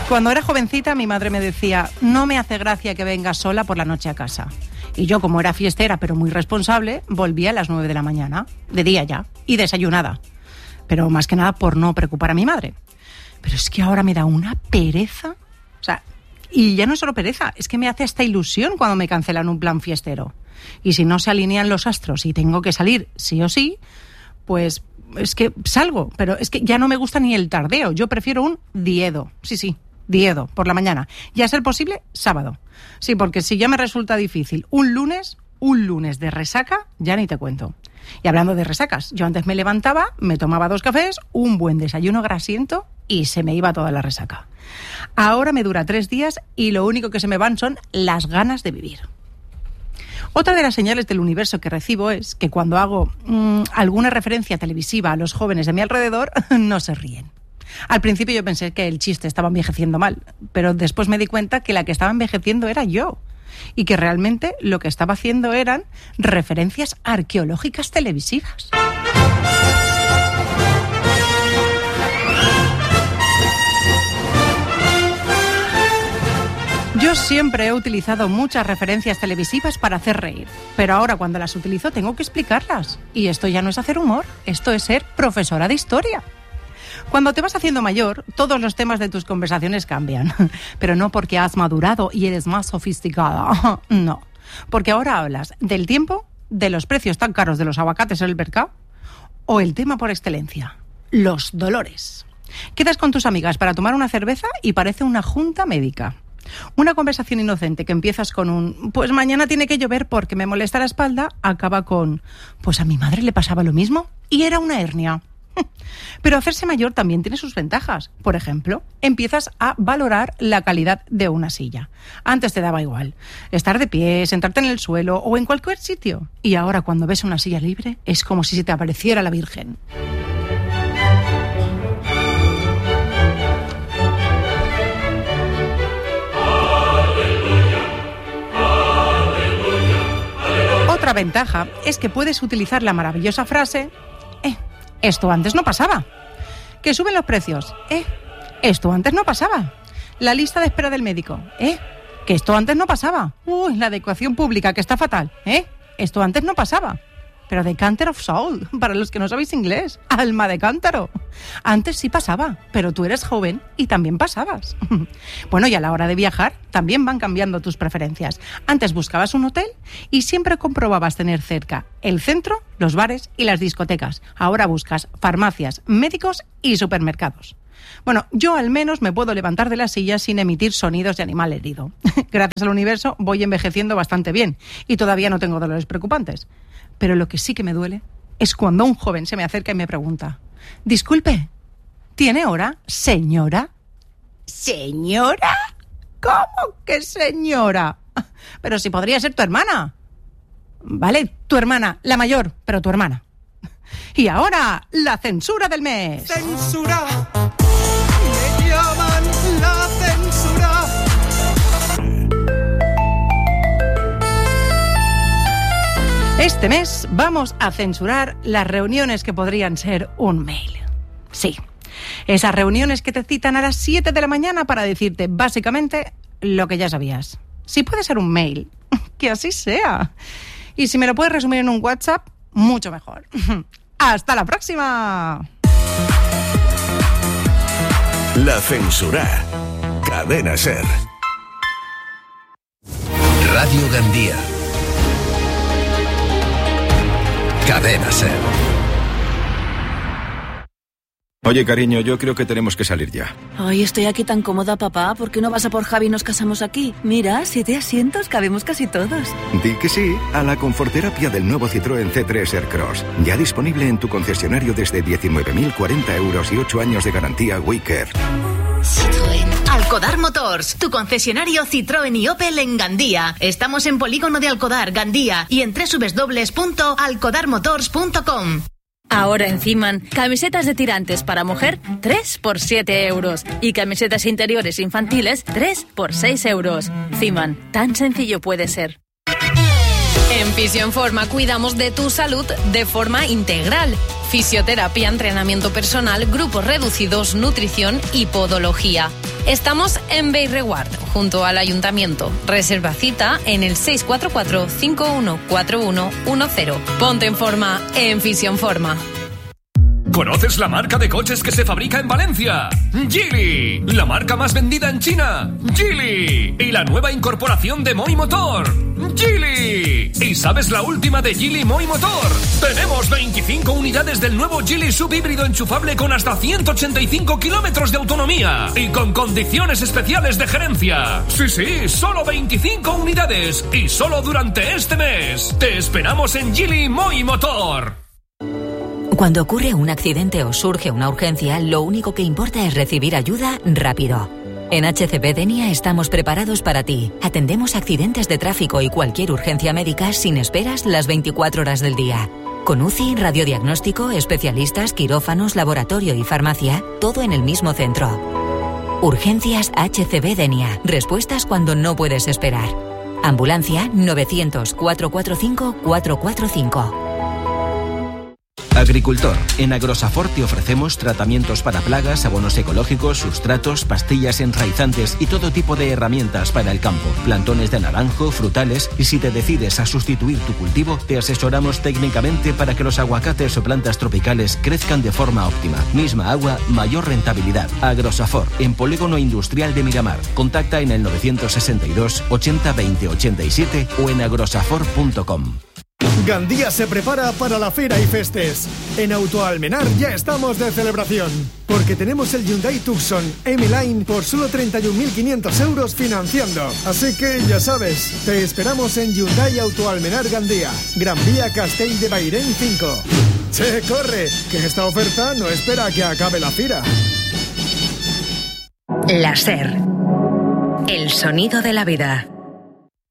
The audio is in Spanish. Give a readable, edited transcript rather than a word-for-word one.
Cuando era jovencita, mi madre me decía: no me hace gracia que vengas sola por la noche a casa. Y yo, como era fiestera pero muy responsable, volvía a las 9 de la mañana, de día ya, y desayunada. Pero más que nada por no preocupar a mi madre. Pero es que ahora me da una pereza. O sea, y ya no es solo pereza, es que me hace hasta ilusión cuando me cancelan un plan fiestero. Y si no se alinean los astros y tengo que salir sí o sí, pues es que salgo. Pero es que ya no me gusta ni el tardeo. Yo prefiero un diedo. Sí, diedo, por la mañana. Y a ser posible, sábado. Sí, porque si ya me resulta difícil un lunes de resaca, ya ni te cuento. Y hablando de resacas, yo antes me levantaba, me tomaba 2 cafés, un buen desayuno grasiento y se me iba toda la resaca. Ahora me dura 3 días y lo único que se me van son las ganas de vivir. Otra de las señales del universo que recibo es que cuando hago alguna referencia televisiva a los jóvenes de mi alrededor, no se ríen. Al principio yo pensé que el chiste estaba envejeciendo mal, pero después me di cuenta que la que estaba envejeciendo era yo. Y que realmente lo que estaba haciendo eran referencias arqueológicas televisivas. Yo siempre he utilizado muchas referencias televisivas para hacer reír, pero ahora cuando las utilizo tengo que explicarlas. Y esto ya no es hacer humor, esto es ser profesora de historia. Cuando te vas haciendo mayor, todos los temas de tus conversaciones cambian. Pero no porque has madurado y eres más sofisticada. No. Porque ahora hablas del tiempo, de los precios tan caros de los aguacates en el mercado, o el tema por excelencia, los dolores. Quedas con tus amigas para tomar una cerveza y parece una junta médica. Una conversación inocente que empiezas con un «pues mañana tiene que llover porque me molesta la espalda», acaba con «pues a mi madre le pasaba lo mismo y era una hernia». Pero hacerse mayor también tiene sus ventajas. Por ejemplo, empiezas a valorar la calidad de una silla. Antes te daba igual estar de pie, sentarte en el suelo o en cualquier sitio. Y ahora cuando ves una silla libre es como si se te apareciera la Virgen. Otra ventaja es que puedes utilizar la maravillosa frase «esto antes no pasaba». Que suben los precios. Esto antes no pasaba. La lista de espera del médico. Que esto antes no pasaba. Uy, la adecuación pública, que está fatal. Esto antes no pasaba. Pero de Canter of Soul, para los que no sabéis inglés. Alma de cántaro. Antes sí pasaba, pero tú eres joven y también pasabas. Bueno, y a la hora de viajar también van cambiando tus preferencias. Antes buscabas un hotel y siempre comprobabas tener cerca el centro, los bares y las discotecas. Ahora buscas farmacias, médicos y supermercados. Bueno, yo al menos me puedo levantar de la silla sin emitir sonidos de animal herido. Gracias al universo voy envejeciendo bastante bien y todavía no tengo dolores preocupantes. Pero lo que sí que me duele es cuando un joven se me acerca y me pregunta: «Disculpe, ¿tiene hora, señora?» ¿Señora? ¿Cómo que señora? Pero si podría ser tu hermana. Vale, tu hermana, la mayor, pero tu hermana. Y ahora, la censura del mes. ¡Censura! Me llaman la censura. Este mes vamos a censurar las reuniones que podrían ser un mail. Sí, esas reuniones que te citan a las 7 de la mañana para decirte básicamente lo que ya sabías. Si puede ser un mail, que así sea. Y si me lo puedes resumir en un WhatsApp, mucho mejor. ¡Hasta la próxima! La censura. Cadena SER. Radio Gandía. Cadena SER. Oye, cariño, yo creo que tenemos que salir ya. Ay, estoy aquí tan cómoda, papá. ¿Por qué no vas a por Javi y nos casamos aquí? Mira, 7 asientos, cabemos casi todos. Di que sí a la conforterapia del nuevo Citroën C3 Aircross. Ya disponible en tu concesionario desde 19.040 euros y 8 años de garantía WeCare. Citroën. Alcodar Motors, tu concesionario Citroën y Opel en Gandía. Estamos en Polígono de Alcodar, Gandía, y en www.alcodarmotors.com. Ahora en Ziman, camisetas de tirantes para mujer, 3 por 7 euros. Y camisetas interiores infantiles, 3 por 6 euros. Ziman, tan sencillo puede ser. En Fisioenforma cuidamos de tu salud de forma integral. Fisioterapia, entrenamiento personal, grupos reducidos, nutrición y podología. Estamos en Bellreguard, junto al Ayuntamiento. Reserva cita en el 644-514110. Ponte en forma en Fisionforma. ¿Conoces la marca de coches que se fabrica en Valencia? Geely, la marca más vendida en China. Geely. Y la nueva incorporación de Moi Motor. Geely. ¿Y sabes la última de Geely Moi Motor? Tenemos 25 unidades del nuevo Geely subhíbrido enchufable con hasta 185 kilómetros de autonomía y con condiciones especiales de gerencia. Sí, solo 25 unidades y solo durante este mes. Te esperamos en Geely Moi Motor. Cuando ocurre un accidente o surge una urgencia, lo único que importa es recibir ayuda rápido. En HCB Denia estamos preparados para ti. Atendemos accidentes de tráfico y cualquier urgencia médica sin esperas las 24 horas del día. Con UCI, radiodiagnóstico, especialistas, quirófanos, laboratorio y farmacia, todo en el mismo centro. Urgencias HCB Denia. Respuestas cuando no puedes esperar. Ambulancia 900-445-445. Agricultor, en Agrosafort te ofrecemos tratamientos para plagas, abonos ecológicos, sustratos, pastillas enraizantes y todo tipo de herramientas para el campo, plantones de naranjo, frutales, y si te decides a sustituir tu cultivo, te asesoramos técnicamente para que los aguacates o plantas tropicales crezcan de forma óptima. Misma agua, mayor rentabilidad. Agrosafort, en Polígono Industrial de Miramar. Contacta en el 962 80 20 87 o en agrosafort.com. Gandía se prepara para la Fira y Festes. En Autoalmenar ya estamos de celebración, porque tenemos el Hyundai Tucson M-Line por solo 31.500 euros financiando. Así que ya sabes, te esperamos en Hyundai Autoalmenar Gandía, Gran Vía Castell de Bairén 5. ¡Che, corre! Que esta oferta no espera a que acabe la fira. La SER. El sonido de la vida.